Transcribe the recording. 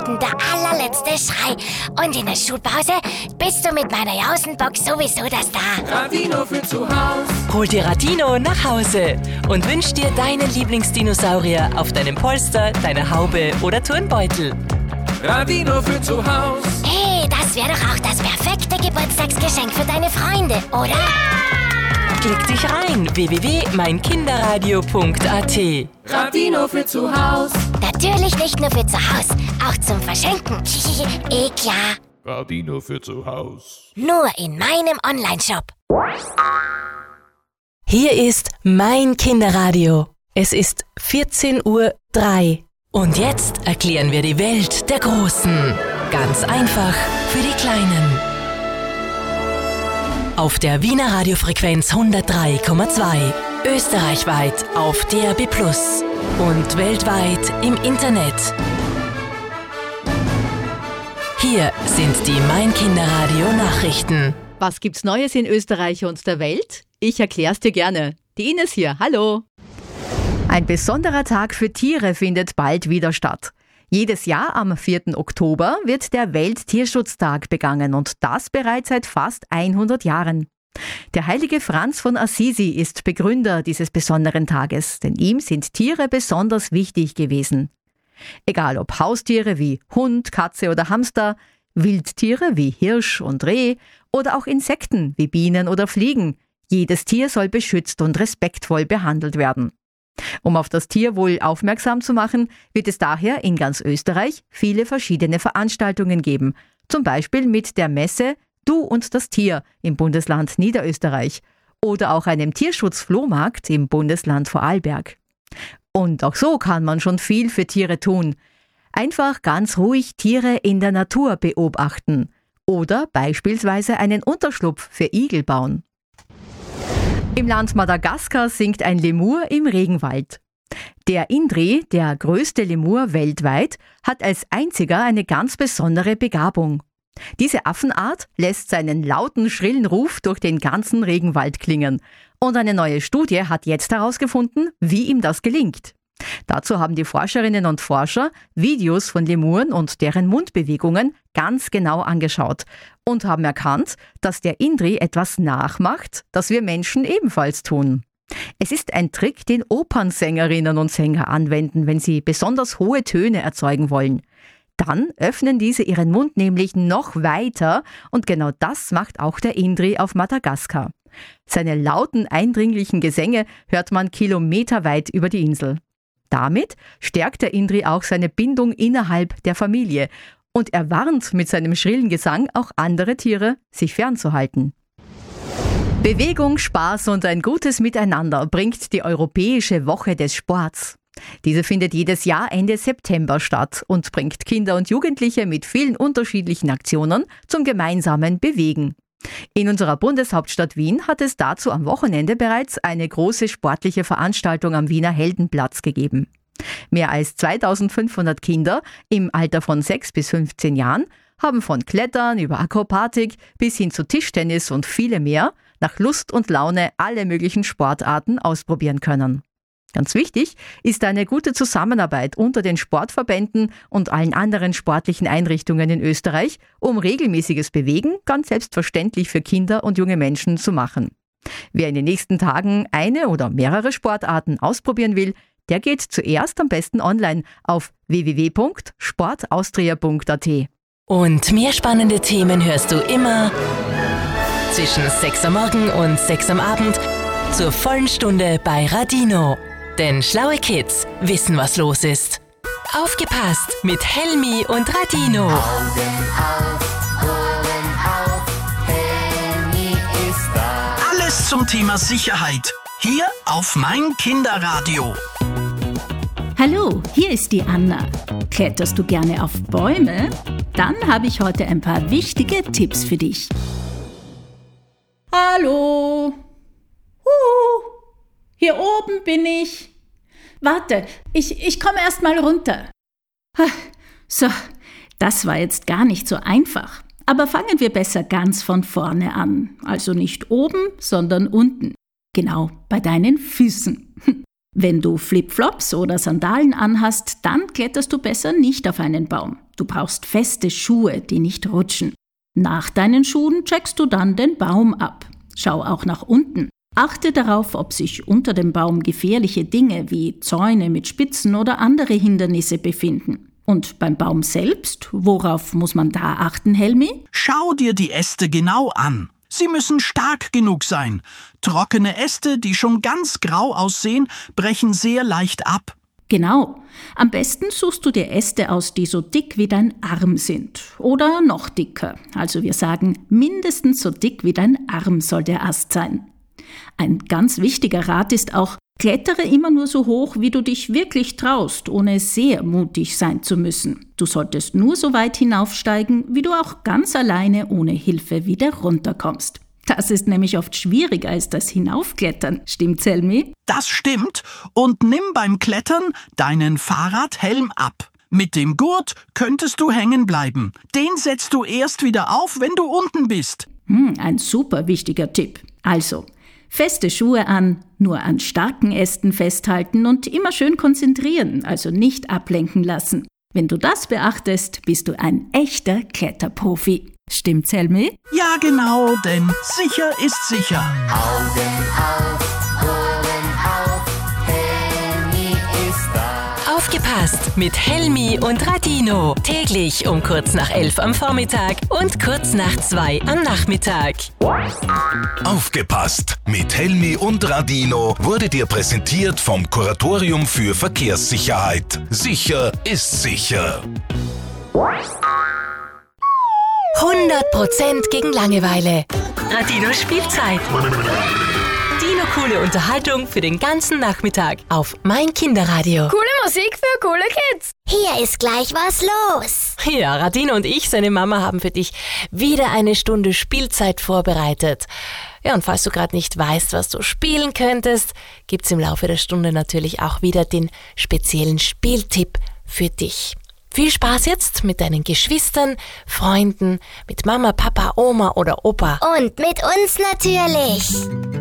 Minuten der allerletzte Schrei. Und in der Schulpause bist du mit meiner Jausenbox sowieso das da. Radino für zu Haus. Hol dir Radino nach Hause und wünsch dir deinen Lieblingsdinosaurier auf deinem Polster, deiner Haube oder Turnbeutel. Radino für zu Haus. Hey, das wäre doch auch das perfekte Geburtstagsgeschenk für deine Freunde, oder? Ja! Klick dich rein, www.meinkinderradio.at. Radino für zu Haus. Natürlich nicht nur für zu Haus, auch zum Verschenken. Klar. Radino für zu Haus. Nur in meinem Onlineshop. Hier ist mein Kinderradio. Es ist 14:03 Uhr. Und jetzt erklären wir die Welt der Großen. Ganz einfach für die Kleinen. Auf der Wiener Radiofrequenz 103,2. Österreichweit auf DAB+ und weltweit im Internet. Hier sind die Mein Kinderradio Nachrichten. Was gibt's Neues in Österreich und der Welt? Ich erklär's dir gerne. Die Ines hier, hallo. Ein besonderer Tag für Tiere findet bald wieder statt. Jedes Jahr am 4. Oktober wird der Welttierschutztag begangen und das bereits seit fast 100 Jahren. Der heilige Franz von Assisi ist Begründer dieses besonderen Tages, denn ihm sind Tiere besonders wichtig gewesen. Egal ob Haustiere wie Hund, Katze oder Hamster, Wildtiere wie Hirsch und Reh oder auch Insekten wie Bienen oder Fliegen, jedes Tier soll beschützt und respektvoll behandelt werden. Um auf das Tierwohl aufmerksam zu machen, wird es daher in ganz Österreich viele verschiedene Veranstaltungen geben. Zum Beispiel mit der Messe Du und das Tier im Bundesland Niederösterreich oder auch einem Tierschutzflohmarkt im Bundesland Vorarlberg. Und auch so kann man schon viel für Tiere tun. Einfach ganz ruhig Tiere in der Natur beobachten oder beispielsweise einen Unterschlupf für Igel bauen. Im Land Madagaskar singt ein Lemur im Regenwald. Der Indri, der größte Lemur weltweit, hat als einziger eine ganz besondere Begabung. Diese Affenart lässt seinen lauten, schrillen Ruf durch den ganzen Regenwald klingen. Und eine neue Studie hat jetzt herausgefunden, wie ihm das gelingt. Dazu haben die Forscherinnen und Forscher Videos von Lemuren und deren Mundbewegungen ganz genau angeschaut und haben erkannt, dass der Indri etwas nachmacht, das wir Menschen ebenfalls tun. Es ist ein Trick, den Opernsängerinnen und Sänger anwenden, wenn sie besonders hohe Töne erzeugen wollen. Dann öffnen diese ihren Mund nämlich noch weiter und genau das macht auch der Indri auf Madagaskar. Seine lauten, eindringlichen Gesänge hört man kilometerweit über die Insel. Damit stärkt der Indri auch seine Bindung innerhalb der Familie und er warnt mit seinem schrillen Gesang auch andere Tiere, sich fernzuhalten. Bewegung, Spaß und ein gutes Miteinander bringt die Europäische Woche des Sports. Diese findet jedes Jahr Ende September statt und bringt Kinder und Jugendliche mit vielen unterschiedlichen Aktionen zum gemeinsamen Bewegen. In unserer Bundeshauptstadt Wien hat es dazu am Wochenende bereits eine große sportliche Veranstaltung am Wiener Heldenplatz gegeben. Mehr als 2500 Kinder im Alter von 6 bis 15 Jahren haben von Klettern über Akrobatik bis hin zu Tischtennis und viele mehr nach Lust und Laune alle möglichen Sportarten ausprobieren können. Ganz wichtig ist eine gute Zusammenarbeit unter den Sportverbänden und allen anderen sportlichen Einrichtungen in Österreich, um regelmäßiges Bewegen ganz selbstverständlich für Kinder und junge Menschen zu machen. Wer in den nächsten Tagen eine oder mehrere Sportarten ausprobieren will, der geht zuerst am besten online auf www.sportaustria.at. Und mehr spannende Themen hörst du immer zwischen 6 am Morgen und 6 am Abend zur vollen Stunde bei Radino. Denn schlaue Kids wissen, was los ist. Aufgepasst mit Helmi und Radino. Augen auf, Ohren auf, Helmi ist da. Alles zum Thema Sicherheit. Hier auf Mein Kinderradio. Hallo, hier ist die Anna. Kletterst du gerne auf Bäume? Dann habe ich heute ein paar wichtige Tipps für dich. Hallo. Hier oben bin ich. Warte, ich komme erst mal runter. So, das war jetzt gar nicht so einfach. Aber fangen wir besser ganz von vorne an. Also nicht oben, sondern unten. Genau, bei deinen Füßen. Wenn du Flipflops oder Sandalen anhast, dann kletterst du besser nicht auf einen Baum. Du brauchst feste Schuhe, die nicht rutschen. Nach deinen Schuhen checkst du dann den Baum ab. Schau auch nach unten. Achte darauf, ob sich unter dem Baum gefährliche Dinge wie Zäune mit Spitzen oder andere Hindernisse befinden. Und beim Baum selbst, worauf muss man da achten, Helmi? Schau dir die Äste genau an. Sie müssen stark genug sein. Trockene Äste, die schon ganz grau aussehen, brechen sehr leicht ab. Genau. Am besten suchst du dir Äste aus, die so dick wie dein Arm sind. Oder noch dicker. Also wir sagen, mindestens so dick wie dein Arm soll der Ast sein. Ein ganz wichtiger Rat ist auch, klettere immer nur so hoch, wie du dich wirklich traust, ohne sehr mutig sein zu müssen. Du solltest nur so weit hinaufsteigen, wie du auch ganz alleine ohne Hilfe wieder runterkommst. Das ist nämlich oft schwieriger als das Hinaufklettern. Stimmt's, Helmi? Das stimmt. Und nimm beim Klettern deinen Fahrradhelm ab. Mit dem Gurt könntest du hängen bleiben. Den setzt du erst wieder auf, wenn du unten bist. Ein super wichtiger Tipp. Also, feste Schuhe an, nur an starken Ästen festhalten und immer schön konzentrieren, also nicht ablenken lassen. Wenn du das beachtest, bist du ein echter Kletterprofi. Stimmt's, Helmi? Ja, genau, denn sicher ist sicher. Augen auf, Ohren auf, Helmi ist da. Aufgepasst mit Helmi und Radino. Täglich um kurz nach 11 am Vormittag und kurz nach 2 am Nachmittag. Aufgepasst mit Helmi und Radino wurde dir präsentiert vom Kuratorium für Verkehrssicherheit. Sicher ist sicher. 100% gegen Langeweile. Radino Spielzeit. Dino-coole Unterhaltung für den ganzen Nachmittag auf mein Kinderradio. Coole Musik für coole Kids. Hier ist gleich was los. Ja, Radino und ich, seine Mama, haben für dich wieder eine Stunde Spielzeit vorbereitet. Ja, und falls du gerade nicht weißt, was du spielen könntest, gibt's im Laufe der Stunde natürlich auch wieder den speziellen Spieltipp für dich. Viel Spaß jetzt mit deinen Geschwistern, Freunden, mit Mama, Papa, Oma oder Opa. Und mit uns natürlich.